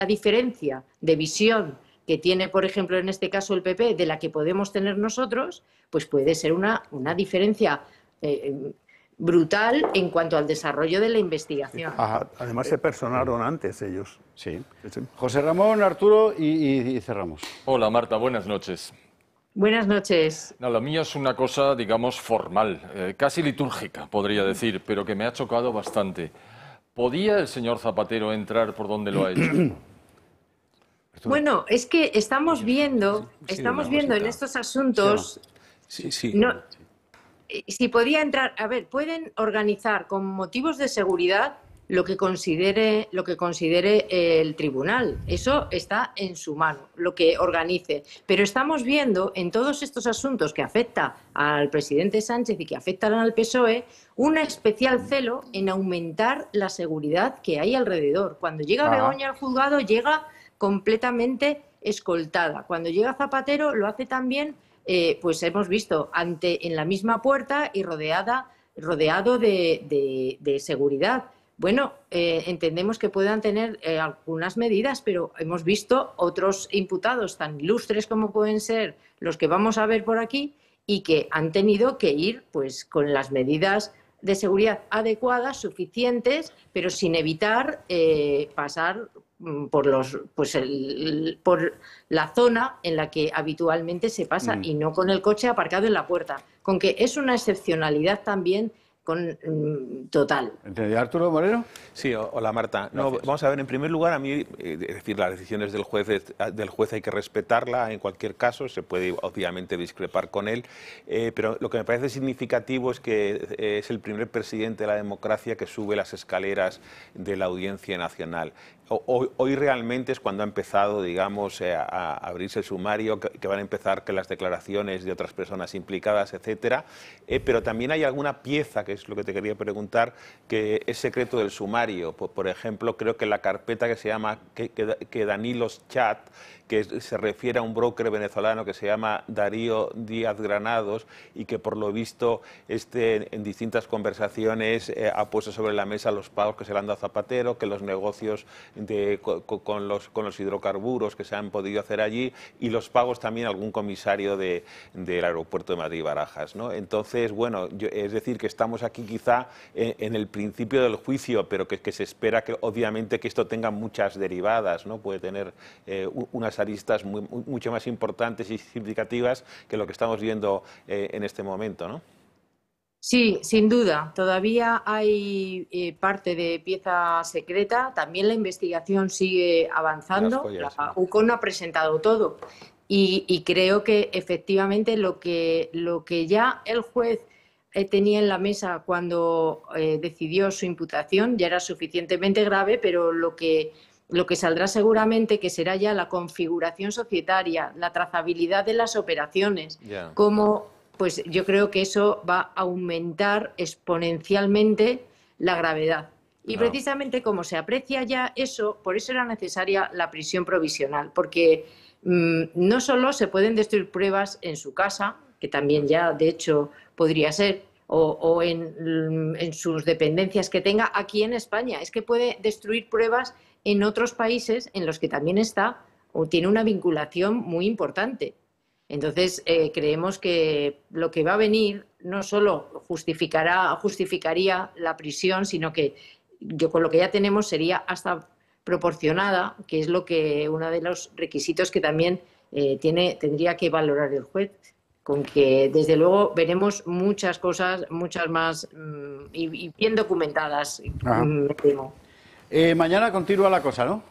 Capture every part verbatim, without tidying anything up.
diferencia de visión que tiene, por ejemplo, en este caso el P P, de la que podemos tener nosotros, pues puede ser una, una diferencia eh, brutal en cuanto al desarrollo de la investigación. Ajá. Además se personaron antes ellos. Sí. José Ramón, Arturo y, y, y cerramos. Hola Marta, buenas noches. Buenas noches. No, la mía es una cosa, digamos, formal, eh, casi litúrgica, podría decir, pero que me ha chocado bastante. ¿Podía el señor Zapatero entrar por donde lo ha hecho? Bueno, es que estamos viendo, estamos viendo en estos asuntos, sí, sí. No, si podía entrar, a ver, pueden organizar con motivos de seguridad lo que considere, lo que considere el tribunal. Eso está en su mano, lo que organice. Pero estamos viendo en todos estos asuntos que afecta al presidente Sánchez y que afectan al P S O E, un especial celo en aumentar la seguridad que hay alrededor. Cuando llega Ajá. Begoña al juzgado, llega completamente escoltada. Cuando llega Zapatero, lo hace también, eh, pues hemos visto, ante en la misma puerta y rodeada, rodeado de, de, de seguridad. Bueno, eh, entendemos que puedan tener eh, algunas medidas, pero hemos visto otros imputados tan ilustres como pueden ser los que vamos a ver por aquí y que han tenido que ir pues con las medidas de seguridad adecuadas, suficientes, pero sin evitar eh, pasar por los pues el, por la zona en la que habitualmente se pasa mm. y no con el coche aparcado en la puerta, con que es una excepcionalidad también con mm, total. ¿Entendí, Arturo Moreno? Sí, hola Marta. No, vamos a ver, en primer lugar, a mí, eh, es decir, las decisiones del juez, del juez hay que respetarla en cualquier caso, se puede obviamente discrepar con él, eh, pero lo que me parece significativo es que eh, es el primer presidente de la democracia que sube las escaleras de la Audiencia Nacional. Hoy, hoy realmente es cuando ha empezado, digamos, eh, a abrirse el sumario, que, que van a empezar que las declaraciones de otras personas implicadas, etcétera. Eh, pero también hay alguna pieza, que es lo que te quería preguntar, que es secreto del sumario. Por, por ejemplo, creo que la carpeta que se llama que, que, que Danilos Chat, que se refiere a un broker venezolano que se llama Darío Díaz Granados y que por lo visto este, en distintas conversaciones eh, ha puesto sobre la mesa los pagos que se le han dado a Zapatero, que los negocios de, con, con, los, con los hidrocarburos que se han podido hacer allí y los pagos también a algún comisario de, del aeropuerto de Madrid-Barajas, ¿no? Entonces, bueno, yo, es decir, que estamos aquí quizá en, en el principio del juicio, pero que, que se espera que obviamente que esto tenga muchas derivadas, ¿no? Puede tener eh, unas aristas muy, mucho más importantes y significativas que lo que estamos viendo eh, en este momento, ¿no? Sí, sin duda. Todavía hay eh, parte de pieza secreta. También la investigación sigue avanzando. Joyas, la U C O no ha presentado todo. Y, y creo que efectivamente lo que, lo que ya el juez eh, tenía en la mesa cuando eh, decidió su imputación ya era suficientemente grave, pero lo que... Lo que saldrá seguramente que será ya la configuración societaria, la trazabilidad de las operaciones, yeah. como pues yo creo que eso va a aumentar exponencialmente la gravedad. Y no. precisamente como se aprecia ya eso, por eso era necesaria la prisión provisional, porque mmm, no solo se pueden destruir pruebas en su casa, que también ya de hecho podría ser, o, o en, en sus dependencias que tenga aquí en España, es que puede destruir pruebas en otros países en los que también está o tiene una vinculación muy importante. Entonces, eh, creemos que lo que va a venir no solo justificará, justificaría la prisión, sino que yo con lo que ya tenemos sería hasta proporcionada, que es lo que uno de los requisitos que también eh, tiene, tendría que valorar el juez, con que desde luego veremos muchas cosas, muchas más mmm, y, y bien documentadas, me temo. Eh, mañana continúa la cosa, ¿no?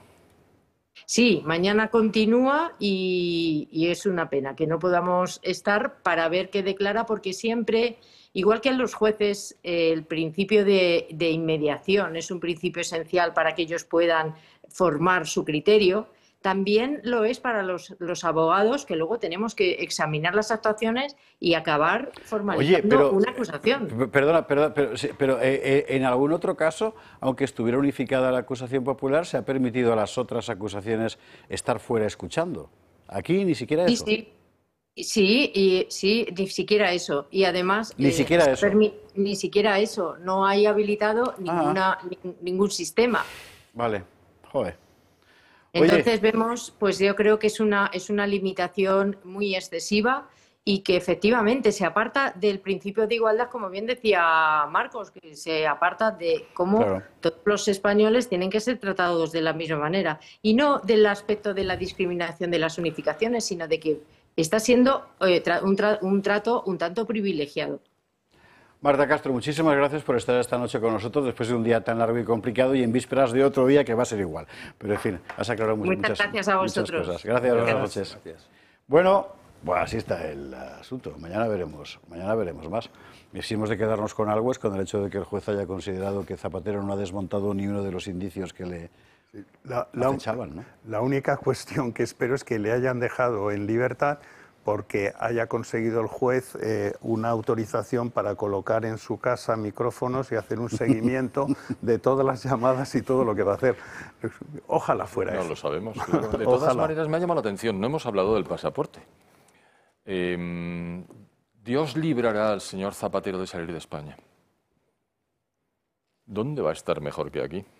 Sí, mañana continúa y, y es una pena que no podamos estar para ver qué declara, porque siempre, igual que en los jueces, eh, el principio de, de inmediación es un principio esencial para que ellos puedan formar su criterio. También lo es para los, los abogados, que luego tenemos que examinar las actuaciones y acabar formalizando Oye, pero, una acusación. Perdona, perdona pero, pero eh, eh, en algún otro caso, aunque estuviera unificada la acusación popular, se ha permitido a las otras acusaciones estar fuera escuchando. Aquí ni siquiera eso. Sí, sí, sí, y, sí ni siquiera eso. Y además... Ni eh, siquiera eso. Ni siquiera eso. No hay habilitado ninguna, ah. ni, ningún sistema. Vale, joder. Entonces Oye. vemos, pues yo creo que es una, es una limitación muy excesiva y que efectivamente se aparta del principio de igualdad, como bien decía Marcos, que se aparta de cómo claro. todos los españoles tienen que ser tratados de la misma manera. Y no del aspecto de la discriminación de las unificaciones, sino de que está siendo eh, tra un, tra un trato un tanto privilegiado. Marta Castro, muchísimas gracias por estar esta noche con nosotros después de un día tan largo y complicado y en vísperas de otro día que va a ser igual. Pero, en fin, has aclarado muchas, muchas, gracias a vosotros. Muchas cosas. Gracias, buenas noches. Gracias. Bueno, bueno, así está el asunto. Mañana veremos, mañana veremos más. Y si hemos de quedarnos con algo es con el hecho de que el juez haya considerado que Zapatero no ha desmontado ni uno de los indicios que le la, la, acechaban, ¿no? La única cuestión que espero es que le hayan dejado en libertad porque haya conseguido el juez eh, una autorización para colocar en su casa micrófonos y hacer un seguimiento de todas las llamadas y todo lo que va a hacer. Ojalá fuera no eso. No lo sabemos. Claro. De todas Ojalá. maneras, me ha llamado la atención, no hemos hablado del pasaporte. Eh, Dios librará al señor Zapatero de salir de España. ¿Dónde va a estar mejor que aquí?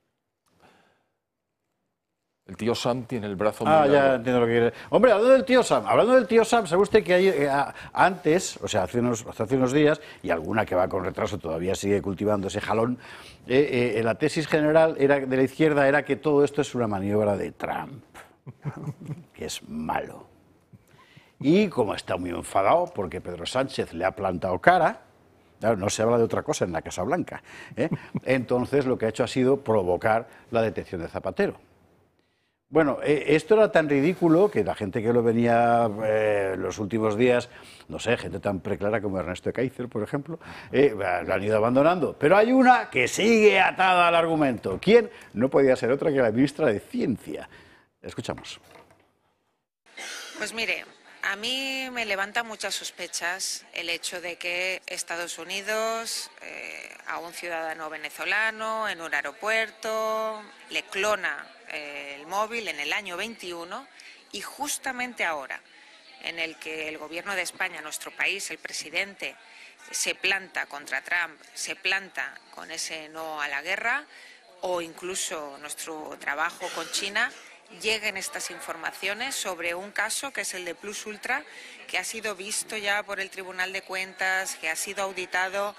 El tío Sam tiene el brazo muy Ah, largo. ya entiendo lo que quiere. Hombre, hablando del tío Sam, hablando del tío Sam, ¿sabe usted que hay, eh, antes, o sea, hace unos, hace unos días, y alguna que va con retraso todavía sigue cultivando ese jalón, eh, eh, la tesis general era, de la izquierda era que todo esto es una maniobra de Trump, que es malo. Y como está muy enfadado porque Pedro Sánchez le ha plantado cara, claro, no se habla de otra cosa en la Casa Blanca, ¿eh? Entonces lo que ha hecho ha sido provocar la detención de Zapatero. Bueno, eh, esto era tan ridículo que la gente que lo venía eh, los últimos días, no sé, gente tan preclara como Ernesto Kaiser, por ejemplo, eh, lo han ido abandonando. Pero hay una que sigue atada al argumento. ¿Quién? No podía ser otra que la ministra de Ciencia. Escuchamos. Pues mire, a mí me levanta muchas sospechas el hecho de que Estados Unidos eh, a un ciudadano venezolano en un aeropuerto le clona eh, el móvil en el año veintiuno y justamente ahora en el que el gobierno de España, nuestro país, el presidente, se planta contra Trump, se planta con ese no a la guerra o incluso nuestro trabajo con China, lleguen estas informaciones sobre un caso que es el de Plus Ultra, que ha sido visto ya por el Tribunal de Cuentas, que ha sido auditado.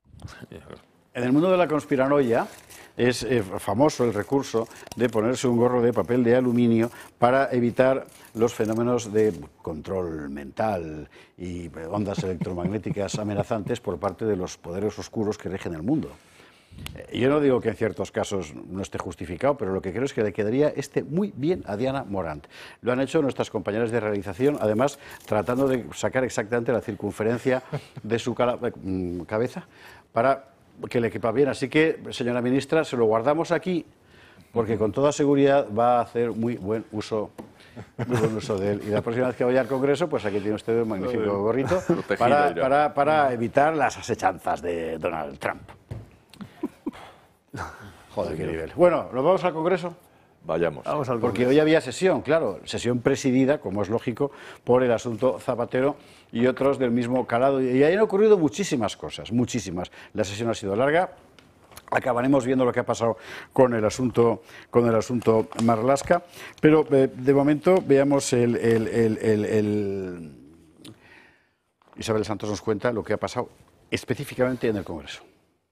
En el mundo de la conspiranoia es eh, famoso el recurso de ponerse un gorro de papel de aluminio para evitar los fenómenos de control mental y ondas electromagnéticas amenazantes por parte de los poderes oscuros que rigen el mundo. Yo no digo que en ciertos casos no esté justificado, pero lo que creo es que le quedaría este muy bien a Diana Morant. Lo han hecho nuestras compañeras de realización, además tratando de sacar exactamente la circunferencia de su cabeza para que le quepa bien. Así que, señora ministra, se lo guardamos aquí porque con toda seguridad va a hacer muy buen uso, muy buen uso de él. Y la próxima vez que vaya al Congreso, pues aquí tiene usted un magnífico gorrito para, para, para evitar las asechanzas de Donald Trump. Joder, qué nivel. Bueno, ¿nos vamos al Congreso? Vayamos. Vamos al Porque hoy había sesión, claro, sesión presidida, como es lógico, por el asunto Zapatero y otros del mismo calado. Y ahí han ocurrido muchísimas cosas, muchísimas. La sesión ha sido larga. Acabaremos viendo lo que ha pasado con el asunto, con el asunto Marlaska. Pero, eh, de momento, veamos el, el, el, el, el... Isabel Santos nos cuenta lo que ha pasado específicamente en el Congreso.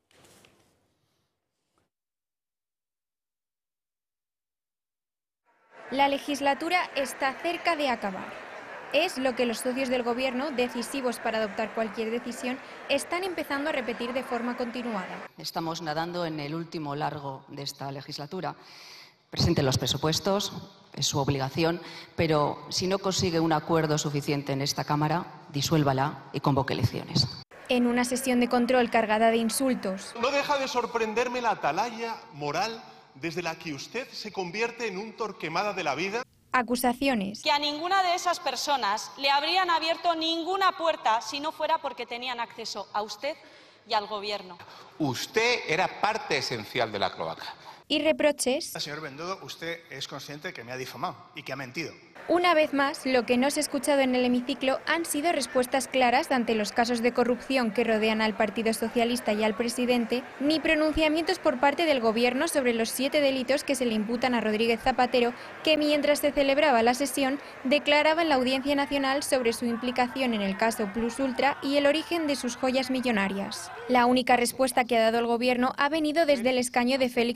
La legislatura está cerca de acabar. Es lo que los socios del Gobierno, decisivos para adoptar cualquier decisión, están empezando a repetir de forma continuada. Estamos nadando en el último largo de esta legislatura. Presenten los presupuestos, es su obligación, pero si no consigue un acuerdo suficiente en esta Cámara, disuélvala y convoque elecciones. En una sesión de control cargada de insultos. No deja de sorprenderme la atalaya moral desde la que usted se convierte en un Torquemada de la vida. Acusaciones. Que a ninguna de esas personas le habrían abierto ninguna puerta si no fuera porque tenían acceso a usted y al Gobierno. Usted era parte esencial de la cloaca. y reproches. Señor Bendodo, usted es consciente que me ha difamado y que ha mentido. Una vez más, lo que no se ha escuchado en el hemiciclo han sido respuestas claras ante los casos de corrupción que rodean al Partido Socialista y al presidente, ni pronunciamientos por parte del Gobierno sobre los siete delitos que se le imputan a Rodríguez Zapatero, que mientras se celebraba la sesión declaraba en la Audiencia Nacional sobre su implicación en el caso Plus Ultra y el origen de sus joyas millonarias. La única respuesta que ha dado el Gobierno ha venido desde el escaño de Félix